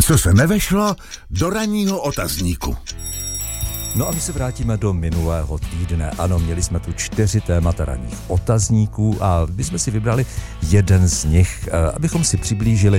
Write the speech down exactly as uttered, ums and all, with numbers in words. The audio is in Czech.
co se nevešlo do ranního otazníku. No a my se vrátíme do minulého týdne. Ano, měli jsme tu čtyři témata ranních otazníků a my jsme si vybrali jeden z nich, abychom si přiblížili